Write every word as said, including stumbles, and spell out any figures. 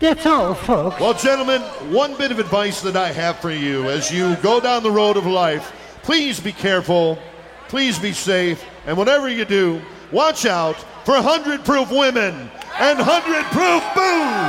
That's all, folks. Well, gentlemen, one bit of advice that I have for you as you go down the road of life, please be careful, please be safe, and whatever you do, watch out for one hundred proof women and one hundred proof booze.